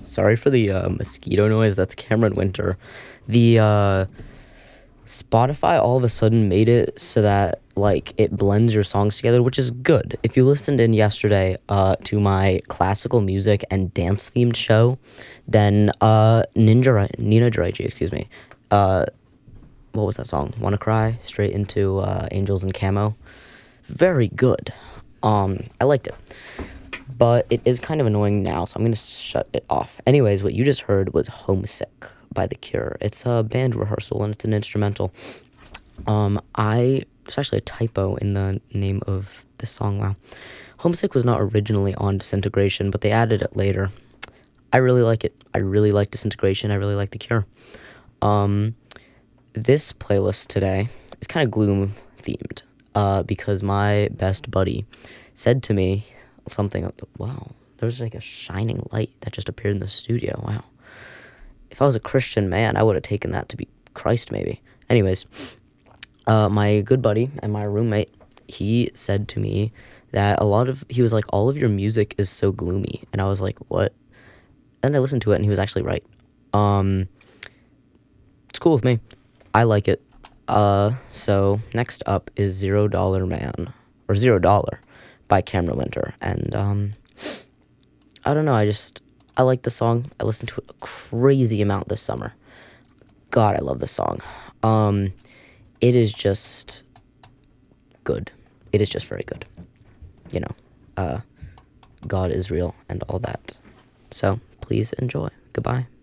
Sorry for the mosquito noise. That's Cameron Winter. The Spotify all of a sudden made it so that like it blends your songs together, which is good. If you listened in yesterday to my classical music and dance themed show, then Nina Jiraichi, excuse me. What was that song? Wanna Cry? Straight into Angels and Camo. Very good. I liked it. But it is kind of annoying now, so I'm going to shut it off. Anyways, what you just heard was Homesick by The Cure. It's a band rehearsal, and it's an instrumental. There's actually a typo in the name of this song, wow. Homesick was not originally on Disintegration, but they added it later. I really like it. I really like Disintegration. I really like The Cure. This playlist today is kind of gloom-themed, because my best buddy said to me, something, wow, there was like a shining light that just appeared in the studio. Wow. If I was a Christian man, I would have taken that to be Christ, maybe. Anyways, my good buddy and my roommate, he said to me that he was like, all of your music is so gloomy. And I was like, what? And I listened to it, and he was actually right. It's cool with me. I like it. So next up is $0 Man, or $0 by Cameron Winter, and I don't know, I like the song. I listened to it a crazy amount this summer. God, I love this song. It is just good. It is just very good. You know, God is real and all that. So please enjoy. Goodbye.